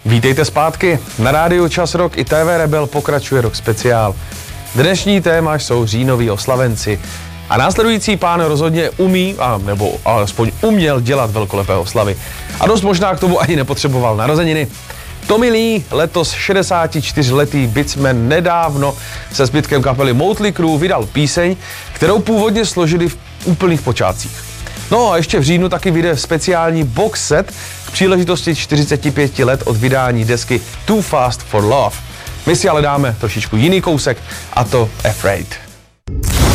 Vítejte zpátky. Na rádiu Čas Rock i TV Rebel pokračuje Rock speciál. Dnešní téma jsou říjnoví oslavenci. A následující pán rozhodně umí, nebo alespoň uměl dělat velkolepé oslavy. A dost možná k tomu ani nepotřeboval narozeniny. Tommy Lee, letos 64letý bitsman, nedávno se zbytkem kapely Motley Crue vydal píseň, kterou původně složili v úplných počátcích. No a ještě v říjnu taky vyjde speciální box set k příležitosti 45 let od vydání desky Too Fast for Love. My si ale dáme trošičku jiný kousek, a to Afraid.